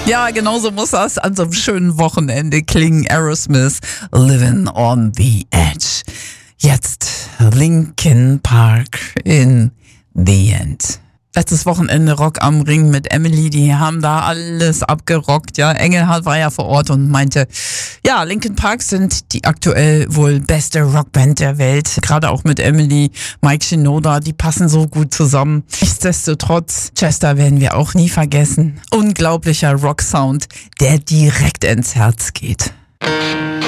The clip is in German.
Ja, genauso muss das an so einem schönen Wochenende klingen. Aerosmith, Living on the Edge. Jetzt Linkin Park in the End. Letztes Wochenende Rock am Ring mit Emily, die haben da alles abgerockt. Ja, Engelhardt war ja vor Ort und meinte, ja, Linkin Park sind die aktuell wohl beste Rockband der Welt. Gerade auch mit Emily, Mike Shinoda, die passen so gut zusammen. Nichtsdestotrotz, Chester werden wir auch nie vergessen. Unglaublicher Rocksound, der direkt ins Herz geht.